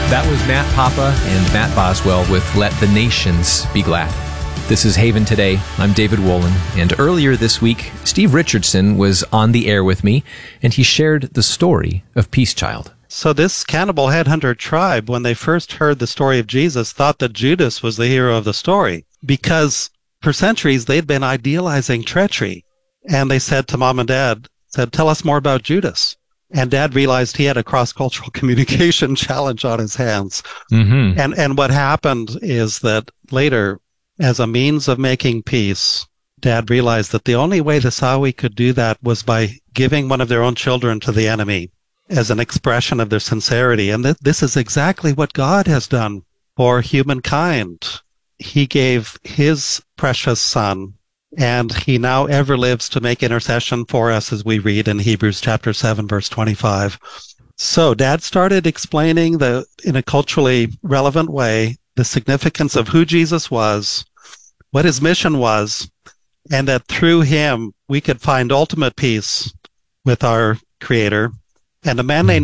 That was Matt Papa and Matt Boswell with Let the Nations Be Glad. This is Haven Today. I'm David Wolin, and earlier this week, Steve Richardson was on the air with me, and he shared the story of Peace Child. So this cannibal headhunter tribe, when they first heard the story of Jesus, thought that Judas was the hero of the story, because for centuries they'd been idealizing treachery. And they said to Mom and Dad, tell us more about Judas. And Dad realized he had a cross-cultural communication challenge on his hands. Mm-hmm. And what happened is that later, as a means of making peace, Dad realized that the only way the Sawi could do that was by giving one of their own children to the enemy as an expression of their sincerity. And this is exactly what God has done for humankind. He gave his precious son, and he now ever lives to make intercession for us, as we read in Hebrews chapter 7, verse 25. So Dad started explaining in a culturally relevant way, the significance of who Jesus was, what his mission was, and that through him we could find ultimate peace with our Creator. And a man named